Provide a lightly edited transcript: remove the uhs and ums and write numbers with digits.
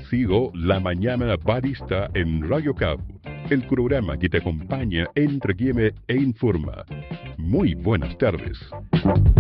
sido La Mañana Barista en Radio Cabo, el programa que te acompaña, entretiene e informa. Muy buenas tardes.